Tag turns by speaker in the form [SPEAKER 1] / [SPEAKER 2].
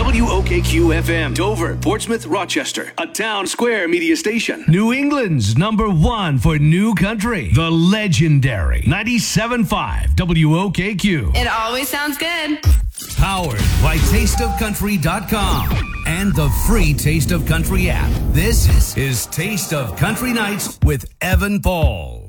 [SPEAKER 1] WOKQ FM, Dover, Portsmouth, Rochester, a Town Square media station.
[SPEAKER 2] New England's #1 for new country, the legendary 97.5 WOKQ.
[SPEAKER 3] It always sounds good.
[SPEAKER 2] Powered by tasteofcountry.com and the free Taste of Country app. This is Taste of Country Nights with Evan Paul.